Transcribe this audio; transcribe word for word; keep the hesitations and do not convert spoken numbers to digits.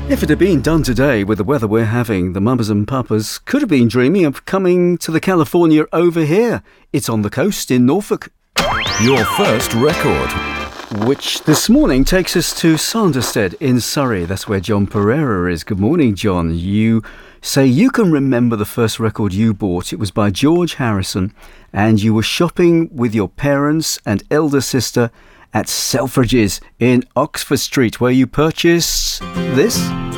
If it had been done today with the weather we're having, the mamas and papas could have been dreaming of coming to the California over here. It's on the coast in Norfolk. Your first record. Which this morning takes us to Sanderstead in Surrey. That's where John Pereira is. Good morning, John. You say you can remember the first record you bought. It was by George Harrison, and you were shopping with your parents and elder sister at Selfridges in Oxford Street, where you purchased this.